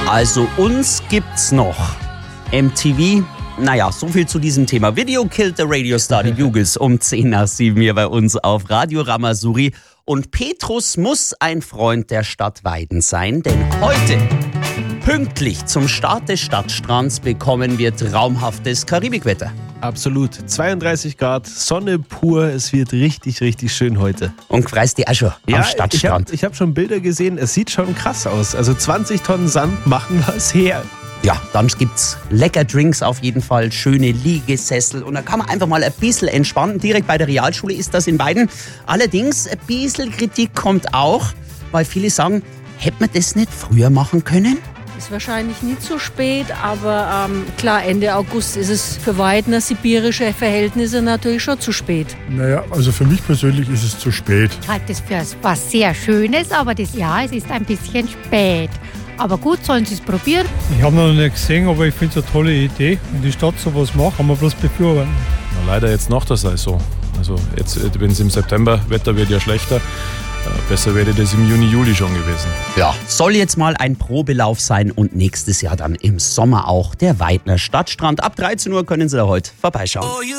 Also uns gibt's noch. MTV, naja, so viel zu diesem Thema. Video killed the Radio Star, die Bugles um 7:10 hier bei uns auf Radio Ramazzurri. Und Petrus muss ein Freund der Stadt Weiden sein, denn heute, pünktlich zum Start des Stadtstrands, bekommen wir traumhaftes Karibikwetter. Absolut. 32 Grad, Sonne pur. Es wird richtig, richtig schön heute. Und freust dich auch schon am Stadtstrand. Ich hab schon Bilder gesehen. Es sieht schon krass aus. Also 20 Tonnen Sand machen was her. Ja, dann gibt's lecker Drinks auf jeden Fall, schöne Liegesessel und da kann man einfach mal ein bisschen entspannen. Direkt bei der Realschule ist das in Weiden. Allerdings, ein bisschen Kritik kommt auch, weil viele sagen, hätte man das nicht früher machen können? Ist wahrscheinlich nicht so spät, aber klar, Ende August ist es für Weidner sibirische Verhältnisse natürlich schon zu spät. Naja, also für mich persönlich ist es zu spät. Ich halte es für was sehr Schönes, aber es ist ein bisschen spät. Aber gut, sollen Sie es probieren? Ich habe noch nicht gesehen, aber ich finde es eine tolle Idee. Wenn die Stadt sowas macht, kann man bloß befürworten. Na, leider jetzt nach der Saison. Also jetzt, wenn es im September, Wetter wird ja schlechter, besser wäre das im Juni, Juli schon gewesen. Ja, soll jetzt mal ein Probelauf sein und nächstes Jahr dann im Sommer auch der Weidner Stadtstrand. Ab 13 Uhr können Sie da heute vorbeischauen.